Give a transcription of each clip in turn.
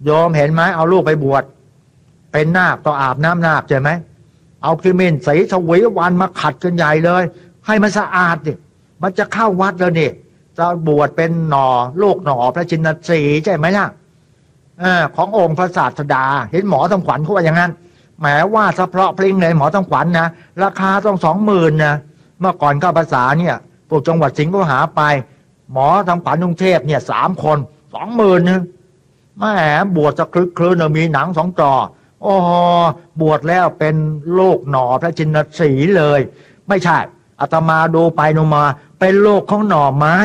โยมเห็นไหมเอาลูกไปบวชเป็นนาคต้องอาบน้ำนาคใช่ไหมเอาขมิ้นสีชวีวันมาขัดกันใหญ่เลยให้มันสะอาดดิมันจะเข้าวัดแล้วนี่จะบวชเป็นหน่อลูกหน่อพระชินสีใช่ไหมล่ะขององค์พระศาสดาเห็นหมอทำขวัญเขาว่าอย่างนั้นแหมว่าสะเพราะพลิ้งเลยหมอทำขวัญนะราคาต้อง20,000นะเมื่อก่อนเข้าภาษาเนี่ยพวกจังหวัดสิงห์ก็หาไปหมอทำขวัญกรุงเทพเนี่ย3 คน20,000นึงแหมบวชจะคลึกคลื้นมีหนัง2 จอโอ้บวชแล้วเป็นลูกหน่อพระชินสีเลยไม่ใช่อาตมาดูไปดูมาเป็นโลกของหน่อไม้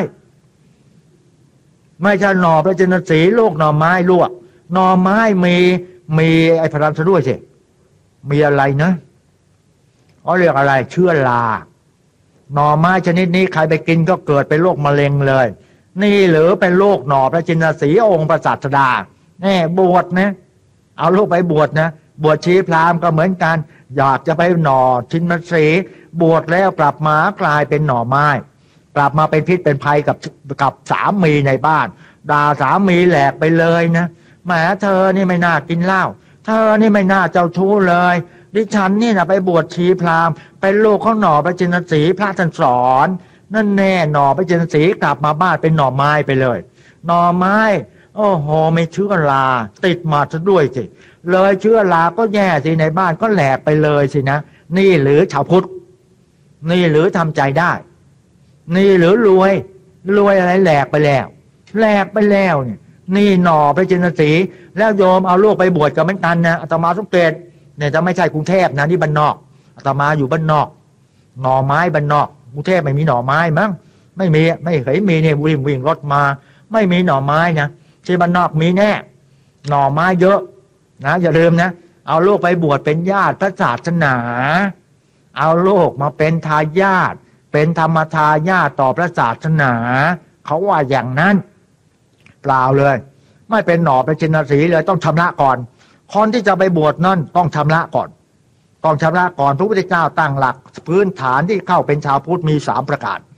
ไม่ใช่หน่อพระชินสีโลกหน่อไม้ลวกหน่อไม้มีไอ้พระรามซะด้วยสิมีอะไรนะเขาเรียกอะไรเชื้อราหน่อไม้ชนิดนี้ใครไปกินก็เกิดเป็นโรคมะเร็งเลยนี่หรือเป็นโรคหน่อพระชินสีองค์พระศาสดาแน่บวชนะเอาลูกไปบวชนะบวชชีพราหมณ์ก็เหมือนกันอยากจะไปหน่อชินสีบวชแล้วกลับมากลายเป็นหน่อไม้กลับมาเป็นพิษเป็นภัยกับสามีในบ้านด่าสามีแหลกไปเลยนะแหมเธอนี่ไม่น่ากินเหล้าเธอนี่ไม่น่าเจ้าชู้เลยดิฉันนี่นะไปบวชชีพราหมณ์เป็นลูกของหน่อพระชินสีพระท่านสอนนั่นแน่หน่อพระชินสีกลับมาบ้านเป็นหน่อไม้ไปเลยหน่อไม้โอ้โหไม่เชื้อราติดมาซะด้วยสิเลยเชื้อราก็แย่สิในบ้านก็แหลกไปเลยสินะนี่หรือชาวพุทธนี่หรือทำใจได้นี่หรือรวยอะไรแหลกไปแล้วเนี่ยนี่หน่อพระชินสีแล้วโยมเอาลูกไปบวชกับเหมือนกันนะอาตมาสังเกตเนี่ยจะไม่ใช่กรุงเทพนะนี่บ้านนอกอาตมาอยู่บ้านนอกหน่อไม้บ้านนอกกรุงเทพไม่มีหน่อไม้มั้งไม่เคยมีเนี่ยวิ่งรถมาไม่มีหน่อไม้นะที่บ้านนอกมีแน่หน่อไม้เยอะนะอย่าลืมนะเอาลูกไปบวชเป็นญาติพระศาสนาเอาลูกมาเป็นทายาทเป็นธรรมทายาทต่อพระศาสนาเขาว่าอย่างนั้นเปล่าเลยไม่เป็นหน่อพระชินสีเลยต้องชำระก่อนคนที่จะไปบวชนั่นต้องชำระก่อนพระพุทธเจ้าตั้งหลักพื้นฐานที่เข้าเป็นชาวพุทธมี3 ประการ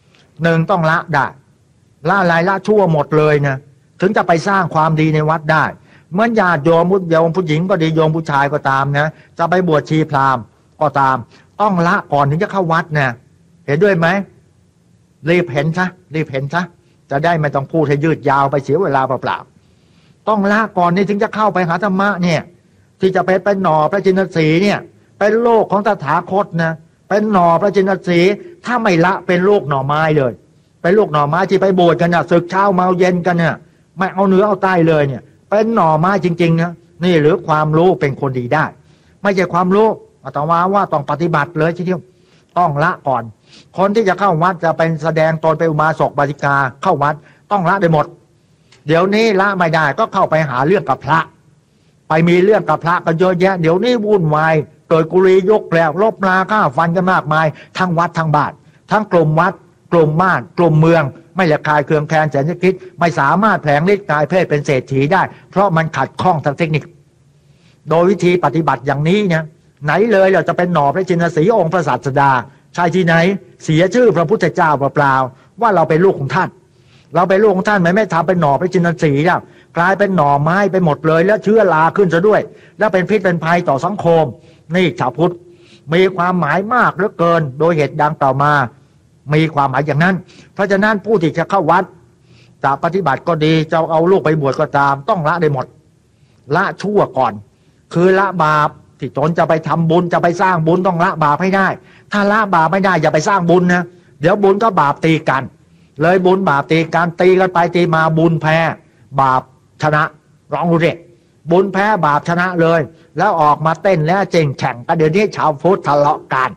1ต้องละได้ละอะไรละชั่วหมดเลยนะถึงจะไปสร้างความดีในวัดได้เหมือนญาติโยมผู้หญิงก็ดีโยมผู้ชายก็ตามนะจะไปบวชชีพราหมณ์ก็ตามต้องละก่อนถึงจะเข้าวัดนะเห็นด้วยไหมรีบเห็นซะจะได้ไม่ต้องพูดให้ยืดยาวไปเสียเวลาเปล่าๆต้องละก่อนนี่ถึงจะเข้าไปหาธรรมะเนี่ยที่จะเป็นหน่อพระชินสีเนี่ยเป็นโลกของตถาคตนะเป็นหน่อพระชินสีถ้าไม่ละเป็นโลกหน่อไม้เลยเป็นโลกหน่อไม้ที่ไปบวชกันนะศึกเช้าเมาเย็นกันเนี่ยไม่เอาเนื้อเอาใต้เลยเนี่ยเป็นหน่อไม้จริงๆนะนี่หรือความรู้เป็นคนดีได้ไม่ใช่ความรู้อาตมาว่าต้องปฏิบัติเลยทีเดียวต้องละก่อนคนที่จะเข้าวัดจะเป็นแสดงตนเป็นอุบาสกบาสิกาเข้าวัดต้องละได้หมดเดี๋ยวนี้ละไม่ได้ก็เข้าไปหาเรื่องกับพระไปมีเรื่องกับพระกันเยอะแยะเดี๋ยวนี้วุ่นวายเกิดกุลียกแล้วลบลาฆ่าฟันกันมากมายทั้งวัดทั้งบ้านทั้งกลุ่มวัดกลุ่มบ้านกลุ่มเมืองไม่ละคายเคืองแคลนแสนจะคิดไม่สามารถแผลงฤทธิ์กายเพศเป็นเศรษฐีได้เพราะมันขัดข้องทางเทคนิคโดยวิธีปฏิบัติอย่างนี้เนี่ยไหนเลยเราจะเป็นหน่อพระชินสีองค์พระศาสดาใช่ที่ไหนเสียชื่อพระพุทธเจ้าเปล่าๆว่าเราเป็นลูกของท่านเราเป็นลูกของท่านไม่ทำเป็นหน่อพระชินสีแล้วกลายเป็นหน่อไม้ไปหมดเลยแล้วเชื้อราขึ้นซะด้วยแล้วเป็นพิษเป็นภัยต่อสังคมนี่ชาวพุทธมีความหมายมากเหลือเกินโดยเหตุดังต่อมามีความหมายอย่างนั้นเพราะฉะนั้นผู้ที่จะเข้าวัดจะปฏิบัติก็ดีจะเอาลูกไปบวชก็ตามต้องละได้หมดละชั่วก่อนคือละบาปที่ตนจะไปทำบุญจะไปสร้างบุญต้องละบาปให้ได้ถ้าละบาปไม่ได้อย่าไปสร้างบุญนะเดี๋ยวบุญก็บาปตีกันเลยบุญบาปตีกันตีกันไปตีมาบุญแพ้บาปชนะร้องเรียกบุญแพ้บาปชนะเลยแล้วออกมาเต้นแล้วเจงแข่งกันเดี๋ยวนี้ชาวพุทธทะเลาะกัน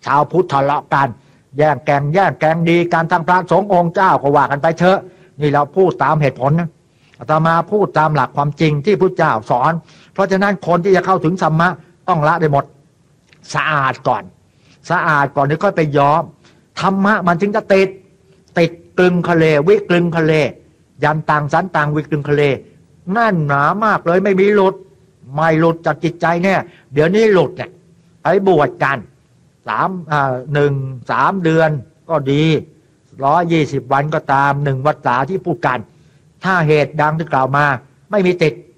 แย่งแกงดีการทั้งพระสงฆ์องค์เจ้าก็ว่ากันไปเถอะนี่เราพูดตามเหตุผลนะอาตมาพูดตามหลักความจริงที่พุทธเจ้าสอนเพราะฉะนั้นคนที่จะเข้าถึงธรรมะต้องละได้หมดสะอาดก่อนนี่ค่อยไปย้อมธรรมะมันถึงจะติดกลึงทะเลวิกลึงทะเลยันต่างสันต่างวิกลึงทะเลนั่นหนามากเลยไม่มีหลุดจากจิตใจเนี่ยเดี๋ยวนี้หลุดเนี่ยไปบวชกัน3 เดือนก็ดี120 วันก็ตาม1 วรรษาที่พูดกันถ้าเหตุดังที่กล่าวมาไม่มีติด